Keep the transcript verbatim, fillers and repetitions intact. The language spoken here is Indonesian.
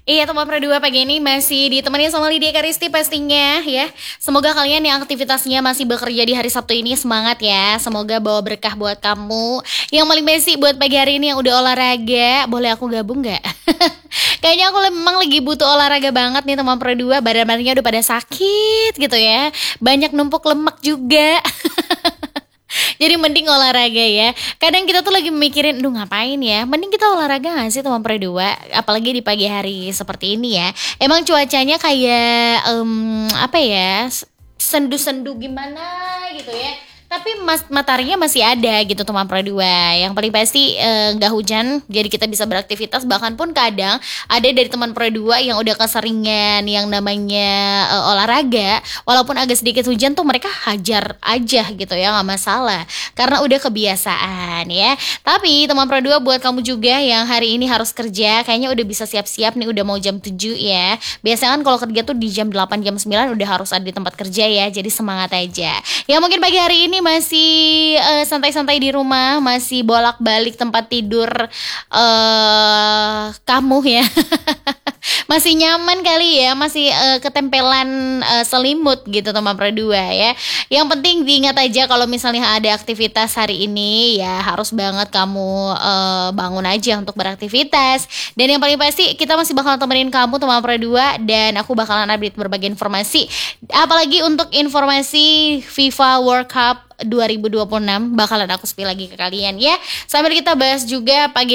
Iya, teman Pro dua pagi ini masih ditemani sama Lydia Karisti pastinya ya. Semoga kalian yang aktivitasnya masih bekerja di hari Sabtu ini semangat ya. Semoga bawa berkah buat kamu. Yang paling basic buat pagi hari ini yang udah olahraga, boleh aku gabung nggak? Kayaknya aku memang lagi butuh olahraga banget nih teman Pro dua. Badan-badannya udah pada sakit gitu ya. Banyak numpuk lemak juga. Jadi mending olahraga ya. Kadang kita tuh lagi mikirin, duh ngapain ya? Mending kita olahraga gak sih teman Pro dua? Apalagi di pagi hari seperti ini ya. Emang cuacanya kayak em, apa ya? Sendu-sendu gimana gitu ya. Tapi mas, mataharinya masih ada gitu teman Pro dua. Yang paling pasti eh, nggak hujan, jadi kita bisa beraktivitas. Bahkan pun kadang ada dari teman Pro dua yang udah keseringan yang namanya eh, olahraga, walaupun agak sedikit hujan tuh mereka hajar aja gitu ya, nggak masalah. Karena udah kebiasaan ya. Tapi teman Pro dua buat kamu juga yang hari ini harus kerja, kayaknya udah bisa siap-siap nih, udah mau jam tujuh ya. Biasanya kan kalau kerja tuh di jam delapan jam sembilan udah harus ada di tempat kerja ya. Jadi semangat aja. Ya mungkin pagi hari ini masih eh, santai-santai di rumah, masih bolak-balik tempat tidur eh kamu ya. Masih nyaman kali ya, masih eh, ketempelan eh, selimut gitu teman Pro dua ya. Yang penting diingat aja kalau misalnya ada aktivitas hari ini ya harus banget kamu eh, bangun aja untuk beraktivitas. Dan yang paling pasti kita masih bakal temenin kamu teman Pro dua, dan aku bakalan update berbagai informasi. Apalagi untuk informasi FIFA World Cup dua ribu dua puluh enam bakalan aku spill lagi ke kalian ya. Sambil kita bahas juga pagi